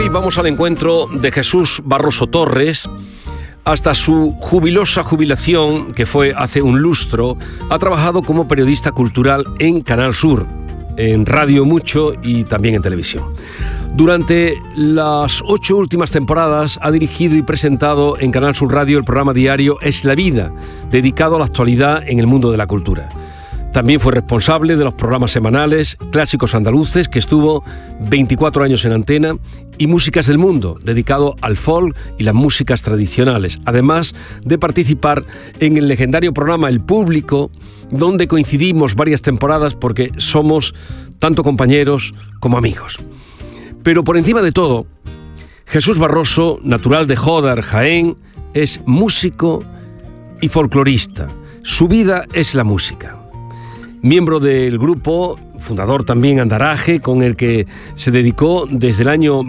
Hoy vamos al encuentro de Jesús Barroso Torres. Hasta su jubilosa jubilación, que fue hace un lustro, ha trabajado como periodista cultural en Canal Sur, en radio mucho y también en televisión. Durante las 8 últimas temporadas ha dirigido y presentado en Canal Sur Radio el programa diario Es la Vida, dedicado a la actualidad en el mundo de la cultura. También fue responsable de los programas semanales Clásicos Andaluces, que estuvo 24 años en antena, y Músicas del Mundo, dedicado al folk y las músicas tradicionales, además de participar en el legendario programa El Público, donde coincidimos varias temporadas porque somos tanto compañeros como amigos. Pero por encima de todo, Jesús Barroso, natural de Jódar, Jaén, es músico y folclorista. Su vida es la música. Miembro del grupo, fundador también Andaraje, con el que se dedicó desde el año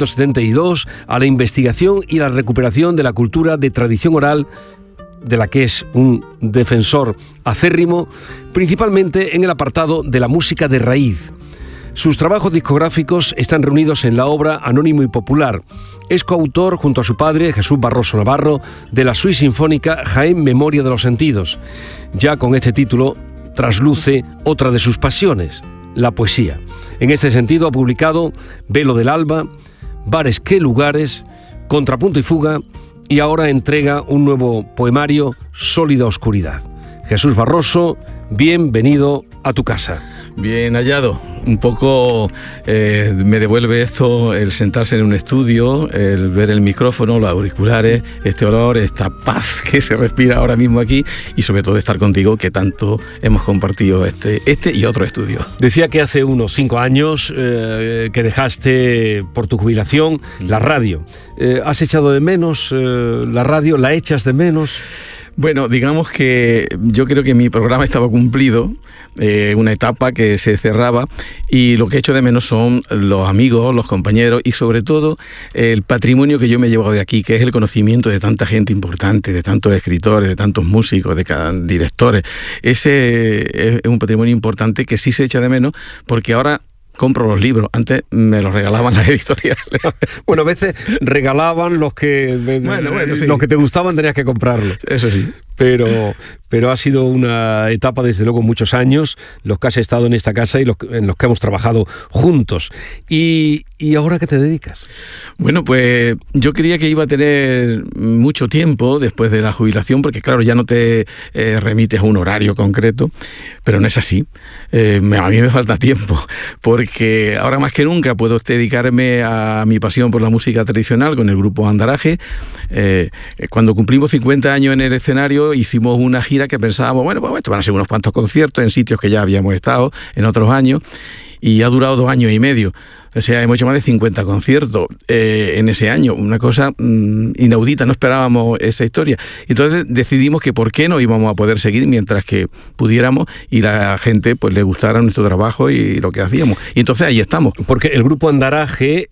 1972 a la investigación y la recuperación de la cultura de tradición oral, de la que es un defensor acérrimo, principalmente en el apartado de la música de raíz. Sus trabajos discográficos están reunidos en la obra Anónimo y Popular. Es coautor, junto a su padre, Jesús Barroso Navarro, de la suite sinfónica Jaén Memoria de los Sentidos. Ya con este título trasluce otra de sus pasiones, la poesía. En este sentido ha publicado Velo del Alba, Bares que Lugares, Contrapunto y Fuga, y ahora entrega un nuevo poemario, Sólida Oscuridad. Jesús Barroso, bienvenido a tu casa. Bien hallado. Un poco me devuelve esto, el sentarse en un estudio, el ver el micrófono, los auriculares, este olor, esta paz que se respira ahora mismo aquí, y sobre todo estar contigo, que tanto hemos compartido este y otro estudio. Decía que hace unos 5 años que dejaste por tu jubilación la radio. ¿Has echado de menos la radio? ¿La echas de menos? Bueno, digamos que yo creo que mi programa estaba cumplido, una etapa que se cerraba, y lo que echo de menos son los amigos, los compañeros y sobre todo el patrimonio que yo me he llevado de aquí, que es el conocimiento de tanta gente importante, de tantos escritores, de tantos músicos, de directores. Ese es un patrimonio importante que sí se echa de menos, porque ahora compro los libros. Antes me los regalaban las editoriales. Bueno, a veces regalaban los que sí. Los que te gustaban, tenías que comprarlos. Eso sí. Pero ha sido una etapa, desde luego, muchos años, los que has estado en esta casa y en los que hemos trabajado juntos. ¿Y ahora qué te dedicas? Bueno, pues yo creía que iba a tener mucho tiempo después de la jubilación, porque claro, ya no te remites a un horario concreto, pero no es así. A mí me falta tiempo, porque ahora más que nunca puedo dedicarme a mi pasión por la música tradicional con el grupo Andaraje. Cuando cumplimos 50 años en el escenario, hicimos una gira que pensábamos, bueno, pues esto van a ser unos cuantos conciertos en sitios que ya habíamos estado en otros años, y ha durado 2 años y medio. O sea, hemos hecho más de 50 conciertos en ese año, una cosa inaudita, no esperábamos esa historia. Entonces decidimos que por qué no íbamos a poder seguir mientras que pudiéramos y la gente pues le gustara nuestro trabajo y lo que hacíamos. Y entonces ahí estamos. Porque el grupo Andaraje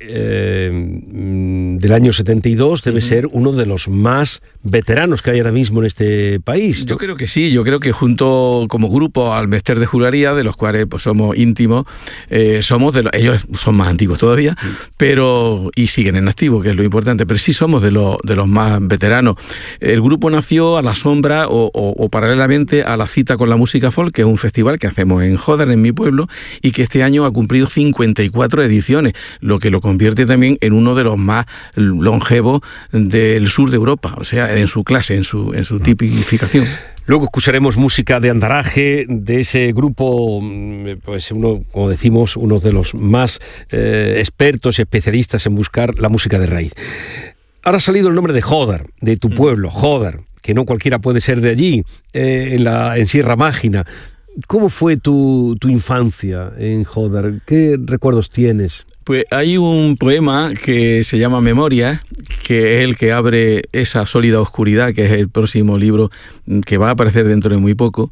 del año 72 debe ser uno de los más veteranos que hay ahora mismo en este país. Yo creo que sí, yo creo que junto como grupo al Mester de Jularía, de los cuales pues somos íntimos, ellos son más antiguos todavía, pero y siguen en activo, que es lo importante, pero sí somos de los más veteranos. El grupo nació a la sombra o paralelamente a la Cita con la Música Folk, que es un festival que hacemos en Jódar, en mi pueblo, y que este año ha cumplido 54 ediciones, lo que lo convierte también en uno de los más longevos del sur de Europa, o sea, en su clase, en su tipificación. Luego escucharemos música de Andaraje, de ese grupo, pues como decimos, uno de los más expertos y especialistas en buscar la música de raíz. Ahora ha salido el nombre de Jódar, de tu pueblo, Jódar, que no cualquiera puede ser de allí, en Sierra Mágina. ¿Cómo fue tu infancia en Jódar? ¿Qué recuerdos tienes? Pues hay un poema que se llama Memoria, que es el que abre esa sólida oscuridad, que es el próximo libro que va a aparecer dentro de muy poco,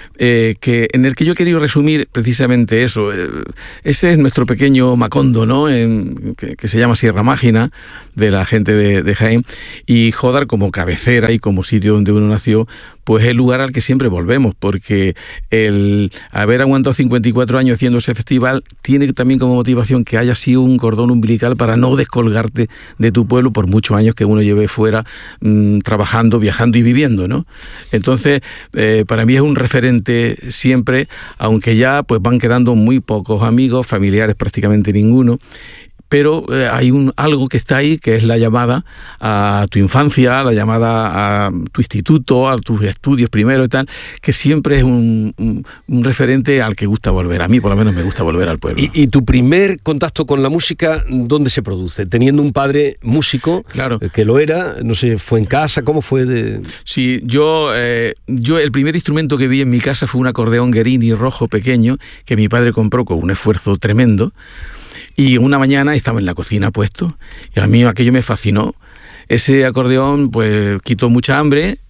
en el que yo he querido resumir precisamente eso. Ese es nuestro pequeño Macondo, ¿no? Que se llama Sierra Mágina, de la gente de Jaén, y Jódar como cabecera y como sitio donde uno nació, pues es el lugar al que siempre volvemos, porque el haber aguantado 54 años haciendo ese festival tiene también como motivación que haya casi un cordón umbilical para no descolgarte de tu pueblo por muchos años que uno lleve fuera trabajando, viajando y viviendo, ¿no? Entonces, para mí es un referente siempre, aunque ya pues van quedando muy pocos amigos, familiares prácticamente ninguno. Pero hay algo que está ahí, que es la llamada a tu infancia, la llamada a tu instituto, a tus estudios primero y tal, que siempre es un referente al que gusta volver. A mí, por lo menos, me gusta volver al pueblo. ¿Y tu primer contacto con la música, dónde se produce? Teniendo un padre músico, claro, que lo era, no sé, ¿fue en casa? ¿Cómo fue? Sí, yo el primer instrumento que vi en mi casa fue un acordeón Guerini rojo pequeño, que mi padre compró con un esfuerzo tremendo. Y una mañana estaba en la cocina puesto y a mí aquello me fascinó. Ese acordeón pues quitó mucha hambre,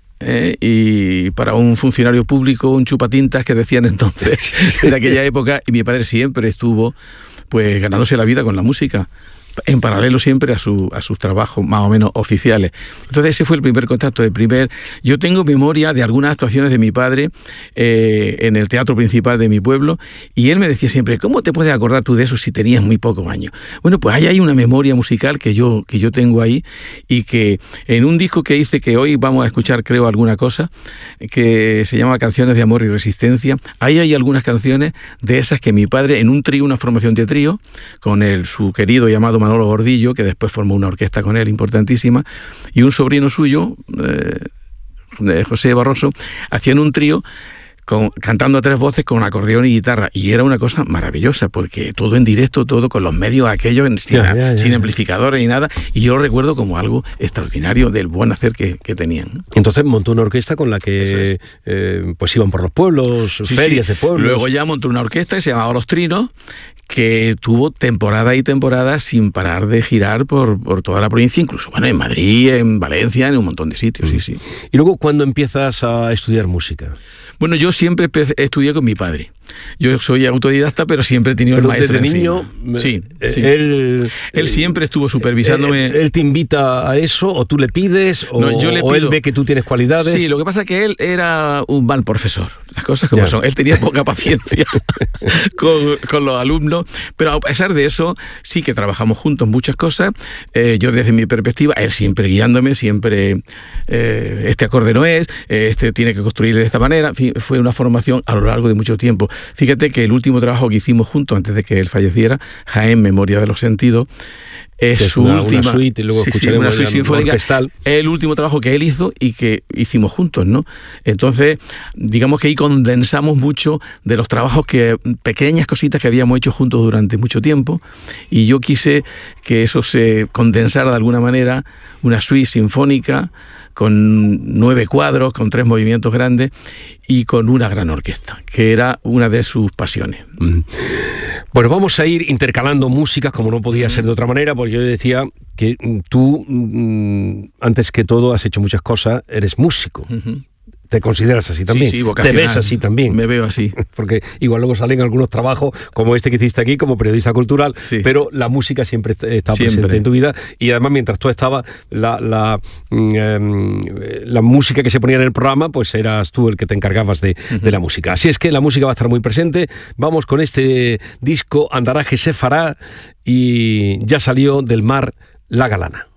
y para un funcionario público, un chupatintas que decían entonces, en aquella época, y mi padre siempre estuvo pues ganándose la vida con la música, en paralelo siempre a sus trabajos más o menos oficiales. Entonces ese fue el primer contacto. Yo tengo memoria de algunas actuaciones de mi padre en el teatro principal de mi pueblo, y él me decía siempre, ¿cómo te puedes acordar tú de eso si tenías muy pocos años? Bueno, pues ahí hay una memoria musical que yo tengo ahí, y que en un disco que hice, que hoy vamos a escuchar creo alguna cosa, que se llama Canciones de Amor y Resistencia, ahí hay algunas canciones de esas que mi padre, en un trío, una formación de trío, con su querido llamado Manolo Gordillo, que después formó una orquesta con él importantísima, y un sobrino suyo, José Barroso, hacían un trío cantando a tres voces con acordeón y guitarra, y era una cosa maravillosa, porque todo en directo, todo con los medios aquellos, sin amplificadores ni nada, y yo lo recuerdo como algo extraordinario del buen hacer que tenían. Entonces montó una orquesta con la que pues iban por los pueblos, ferias de pueblos. Luego ya montó una orquesta que se llamaba Los Trinos, que tuvo temporada y temporada sin parar de girar por toda la provincia, incluso en Madrid, en Valencia, en un montón de sitios, sí. ¿Y luego cuándo empiezas a estudiar música? Bueno, yo siempre estudié con mi padre. Yo soy autodidacta, pero siempre he tenido el maestro desde niño. Sí. Él siempre estuvo supervisándome. ¿Él te invita a eso, o tú le pides, no, yo le pido. O él ve que tú tienes cualidades? Sí, lo que pasa es que él era un mal profesor, las cosas como son. Él tenía poca paciencia con los alumnos, pero a pesar de eso, sí que trabajamos juntos muchas cosas. Yo desde mi perspectiva, él siempre guiándome, siempre este acorde no es, este tiene que construir de esta manera. En fin, fue una formación a lo largo de mucho tiempo. Fíjate que el último trabajo que hicimos juntos antes de que él falleciera, Jaén, Memoria de los Sentidos, es su última suite, y luego escucharemos una suite sinfónica, el último trabajo que él hizo y que hicimos juntos, ¿no? Entonces, digamos que ahí condensamos mucho de los trabajos, pequeñas cositas que habíamos hecho juntos durante mucho tiempo, y yo quise que eso se condensara de alguna manera, una suite sinfónica con 9 cuadros, con 3 movimientos grandes y con una gran orquesta, que era una de sus pasiones. Bueno, vamos a ir intercalando músicas, como no podía ser de otra manera, porque yo decía que tú, antes que todo, has hecho muchas cosas, eres músico. ¿Te consideras así también? Sí, vocacional. ¿Te ves así también? Me veo así. Porque igual luego salen algunos trabajos como este que hiciste aquí, como periodista cultural, sí, pero la música siempre está presente en tu vida, y además mientras tú estabas, la música que se ponía en el programa, pues eras tú el que te encargabas de la música. Así es que la música va a estar muy presente. Vamos con este disco, Andaraje se fará, y ya salió del mar La Galana.